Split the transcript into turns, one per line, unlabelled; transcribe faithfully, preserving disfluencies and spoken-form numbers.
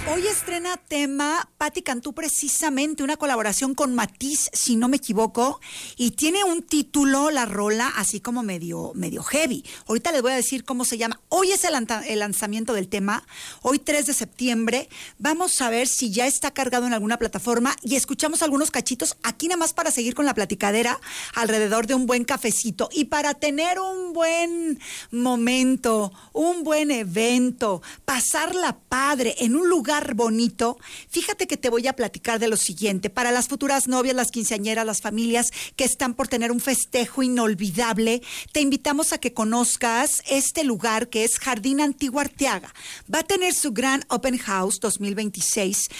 Hoy estrena tema Patti Cantú, precisamente una colaboración con Matiz, si no me equivoco, y tiene un título, la rola, así como medio, medio heavy. Ahorita les voy a decir cómo se llama. Hoy es el, el lanzamiento del tema, hoy tres de septiembre. Vamos a ver si ya está cargado en alguna plataforma y escuchamos algunos cachitos aquí nada más para seguir con la platicadera alrededor de un buen cafecito y para tener un buen momento, un buen evento, pasarla padre en un lugar bonito. Fíjate que te voy a platicar de lo siguiente. Para las futuras novias, las quinceañeras, las familias que están por tener un festejo inolvidable, te invitamos a que conozcas este lugar que es Jardín Antigua Arteaga. Va a tener su gran Open House dos mil veintiséis